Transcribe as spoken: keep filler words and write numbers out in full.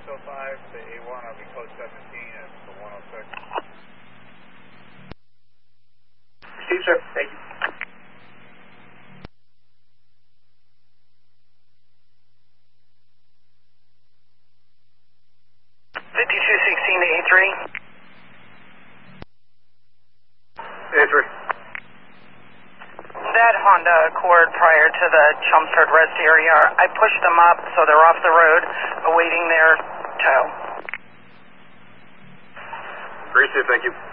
oh five to A one, I'll be code seventeen at the one oh six. Received, sir. Thank you. fifty-two sixteen to A three. A three. That Honda Accord prior to the Chelmsford rest area, I pushed them up so they're off the road, awaiting their tow. Received, thank you.